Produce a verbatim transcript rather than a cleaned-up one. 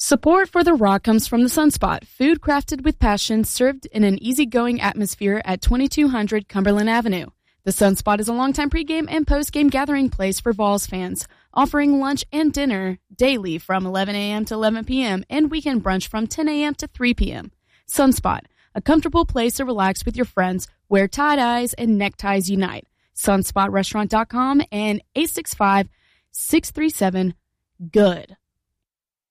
Support for The Rock comes from the Sunspot, food crafted with passion, served in an easygoing atmosphere at twenty-two hundred Cumberland Avenue. The Sunspot is a longtime pregame and postgame gathering place for Vols fans, offering lunch and dinner daily from eleven a.m. to eleven p.m. and weekend brunch from ten a.m. to three p.m. Sunspot, a comfortable place to relax with your friends where tie-dyes and neckties unite. sunspot restaurant dot com and eight six five, six three seven, GOOD.